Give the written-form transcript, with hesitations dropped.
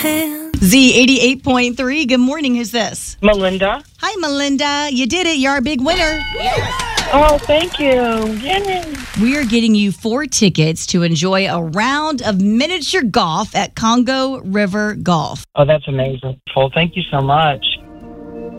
Z88.3. Good morning. Who's this? Melinda. Hi, Melinda. You did it. You're our big winner. Oh, thank you. Yay. We are getting you 4 tickets to enjoy a round of miniature golf at Congo River Golf. Oh, that's amazing. Well, thank you so much.